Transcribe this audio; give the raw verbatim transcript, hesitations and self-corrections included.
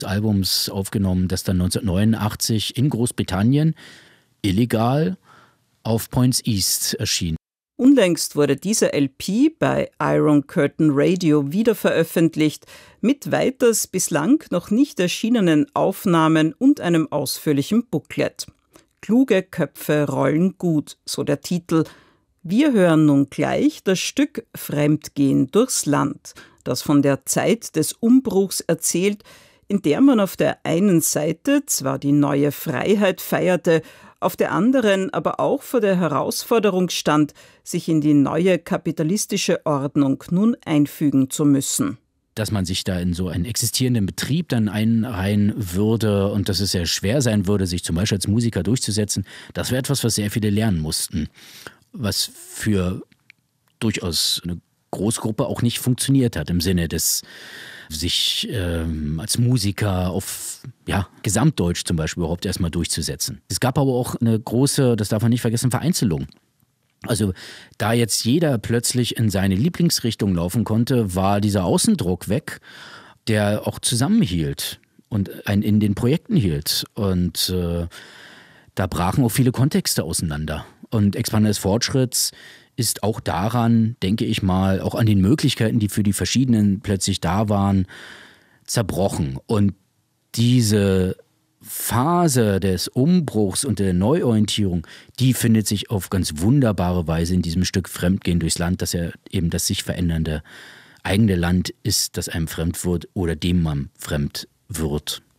Albums aufgenommen, das dann neunzehnhundertneunundachtzig in Großbritannien illegal auf Points East erschien. Unlängst wurde diese L P bei Iron Curtain Radio wiederveröffentlicht, mit weiters bislang noch nicht erschienenen Aufnahmen und einem ausführlichen Booklet. Kluge Köpfe rollen gut, so der Titel. Wir hören nun gleich das Stück Fremdgehen durchs Land, das von der Zeit des Umbruchs erzählt, in der man auf der einen Seite zwar die neue Freiheit feierte, auf der anderen aber auch vor der Herausforderung stand, sich in die neue kapitalistische Ordnung nun einfügen zu müssen. Dass man sich da in so einen existierenden Betrieb dann einreihen würde und dass es sehr schwer sein würde, sich zum Beispiel als Musiker durchzusetzen, das wäre etwas, was sehr viele lernen mussten. Was für durchaus eine Großgruppe auch nicht funktioniert hat, im Sinne des sich ähm, als Musiker auf ja, Gesamtdeutsch zum Beispiel überhaupt erstmal durchzusetzen. Es gab aber auch eine große, das darf man nicht vergessen, Vereinzelung. Also da jetzt jeder plötzlich in seine Lieblingsrichtung laufen konnte, war dieser Außendruck weg, der auch zusammenhielt und einen in den Projekten hielt. Und äh, da brachen auch viele Kontexte auseinander. Und Expanders des Fortschritts ist auch daran, denke ich mal, auch an den Möglichkeiten, die für die verschiedenen plötzlich da waren, zerbrochen. Und diese Phase des Umbruchs und der Neuorientierung, die findet sich auf ganz wunderbare Weise in diesem Stück Fremdgehen durchs Land, dass ja eben das sich verändernde eigene Land ist, das einem fremd wird oder dem man fremd wird.